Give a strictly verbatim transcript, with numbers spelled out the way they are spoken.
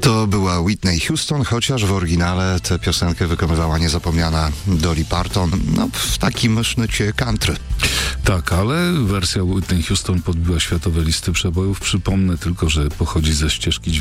To była Whitney Houston, chociaż w oryginale tę piosenkę wykonywała niezapomniana Dolly Parton, no w takim sznycie country. Tak, ale wersja Whitney Houston podbiła światowe listy przebojów. Przypomnę tylko, że pochodzi ze ścieżki